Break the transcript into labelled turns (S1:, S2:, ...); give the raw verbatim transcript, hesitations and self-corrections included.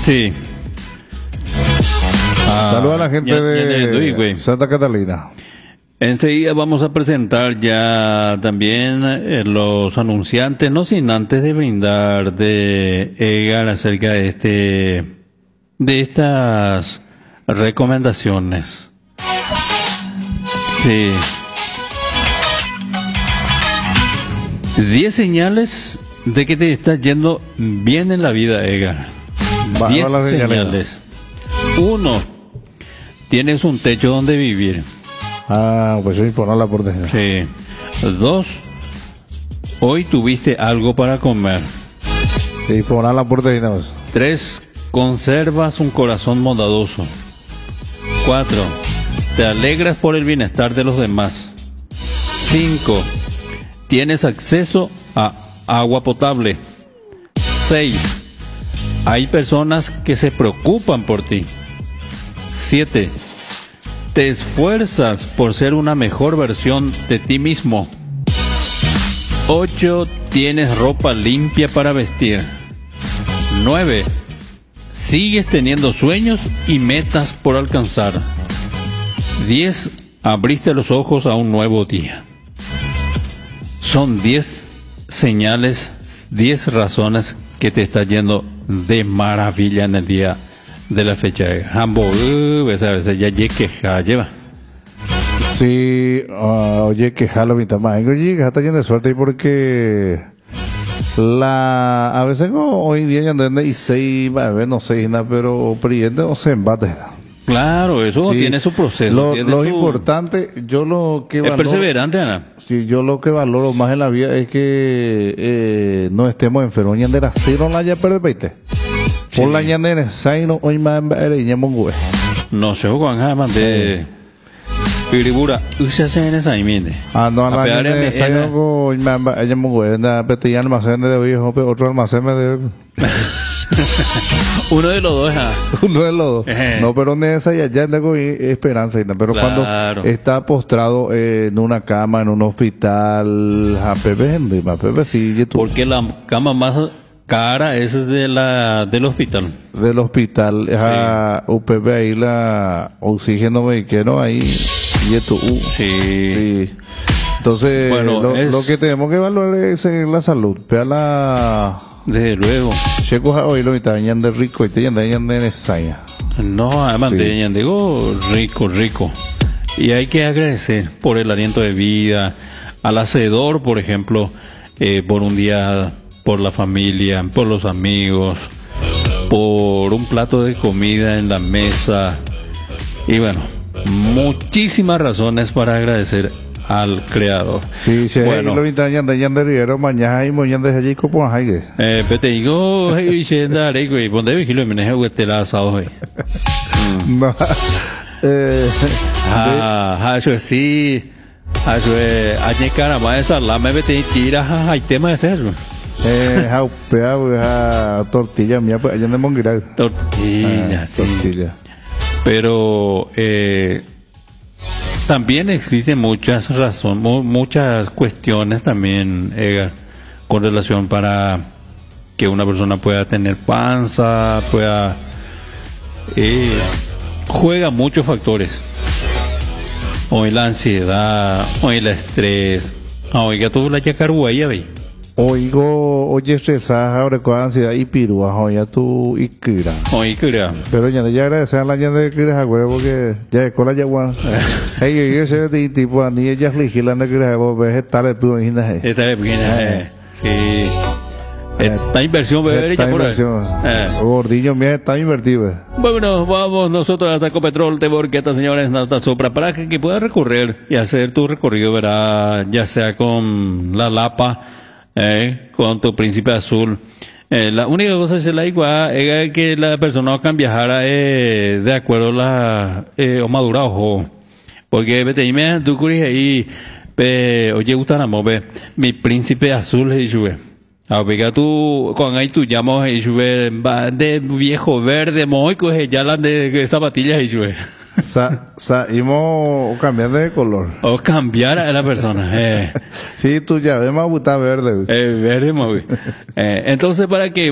S1: Sí. Ah,
S2: Saludos a la gente
S1: ya-
S2: de
S1: ya le doy, güey.
S2: Santa Catalina.
S1: Enseguida vamos a presentar ya también eh, los anunciantes, no sin antes de brindar de Edgar acerca de este de estas recomendaciones. Sí. Diez señales de que te está yendo bien en la vida, Edgar.
S2: Baja
S1: Diez
S2: las señales.
S1: señales. Uno, tienes un techo donde vivir.
S2: Ah, pues sí, por la protección.
S1: Sí. Dos, hoy tuviste algo para comer.
S2: Sí, por la protección.
S1: Tres, conservas un corazón bondadoso. Cuatro, te alegras por el bienestar de los demás. Cinco, tienes acceso a agua potable. Seis, hay personas que se preocupan por ti. Siete, te esfuerzas por ser una mejor versión de ti mismo. Ocho, tienes ropa limpia para vestir. Nueve, sigues teniendo sueños y metas por alcanzar. Diez, abriste los ojos a un nuevo día. Son diez señales, diez razones que te está yendo de maravilla en el día de la fecha de Hambo. Uh, esa vez ya llegué, ya lleva.
S2: Sí, ah, oye, que jalo mi tamaño. Oye, que está lleno de suerte ahí porque la a veces no, hoy día ya anda y seis, a ver, no sé nada, pero priente o se embate.
S1: Claro, eso
S2: Sí,
S1: tiene su proceso.
S2: Lo,
S1: tiene
S2: lo
S1: su-
S2: importante, yo lo que
S1: Es
S2: valoro,
S1: perseverante, Ana.
S2: sí, yo lo que valoro más en la vida es que eh, no estemos enfermos. Ñandera cero la ya perde peite.
S1: Sí.
S2: Por la ñandera saino hoy más en ñamongue.
S1: No sé, Juan Jaman de Piribura. Usted se en esa imine.
S2: Ah, no, la
S1: Apear en-
S2: ñandera
S1: en-
S2: saino hoy más en ñamongue. Anda, pete ya almacén de viejo, pe- otro almacén me debe.
S1: Uno de los dos, ah.
S2: Uno de los dos.
S1: Ejé.
S2: No, pero en esa ya, ya tengo esperanza. ¿no? Pero
S1: Claro.
S2: cuando está postrado eh, en una cama, en un hospital, a Pepe, gente, a Pepe sí, y tú,
S1: Porque la cama más cara es de la del hospital.
S2: del hospital, a U P B ahí la oxígeno mexicano ahí, y tú, uh,
S1: Sí.
S2: sí. Entonces,
S1: Bueno,
S2: lo,
S1: es-
S2: lo que tenemos que valorar es eh, la salud. Vea la.
S1: Desde luego.
S2: Checo hoy lo mitad de rico y te yandan de Nesaya.
S1: No, además
S2: Sí.
S1: de digo rico, rico. Y hay que agradecer por el aliento de vida, al hacedor, por ejemplo, eh, por un día, por la familia, por los amigos, por un plato de comida en la mesa. Y bueno, muchísimas razones para agradecer al Creador.
S2: Sí, sí,
S1: Bueno.
S2: lo mitad de de Riero, mañana y mañana de allí como hay.
S1: Eh, pero te digo, hey, yenda, rey, güey, ponte vigilo y me dejo que te la asado, güey.
S2: No. Eh,
S1: Ah, ah, eso es sí. Ah, eso es. Añe caramba, esa la me vete y tira, ja, hay tema de hacer.
S2: eh, jaupea, ja, tortilla mía, pues allá en Mongiral.
S1: Tortilla,
S2: Ah,
S1: sí.
S2: tortilla.
S1: Pero eh, también existen muchas razones, mu- muchas cuestiones también, Edgar, con relación para que una persona pueda tener panza, pueda. Eh, juega muchos factores. Hoy la ansiedad, hoy el estrés, oiga, tú la yacaruaya, ve.
S2: Oigo, oye, estresada, ahora con ansiedad y pirúa, joya tú y kira.
S1: Hoy crea.
S2: Pero ya ya agradecer a la ya de kira, huevo, porque ya de cola ya guan. Hey, yo sé de tipo, a ni ellas vigilando que les hago vegetar el pido en
S1: Esta es pequeña, eh, sí. Esta inversión, bebé,
S2: Esta
S1: ya por ahí.
S2: inversión.
S1: Eh.
S2: Gordillo, mira, está invertido.
S1: Bueno, vamos nosotros hasta Ecopetrol, te porque esta señora es Nata Sopra, para que, que puedas recorrer y hacer tu recorrido, verá, ya sea con la Lapa, eh, con tu Príncipe Azul. Eh, la única cosa es la igual es que la persona va a viajar eh, de acuerdo a la eh, o madura ojo. Porque vete y me tú curis ahí, pe, oye, gustaramos, ve, mi Príncipe Azul es yo. A ver, tú, con ahí tú llamas y sube de viejo verde, muy coge ya las de zapatillas y sube.
S2: Sa, sa, íbamos cambiando de color.
S1: O cambiar a la persona. Eh,
S2: Sí, tú ya ves más buta verde.
S1: eh, verde, muy. Eh, entonces, para que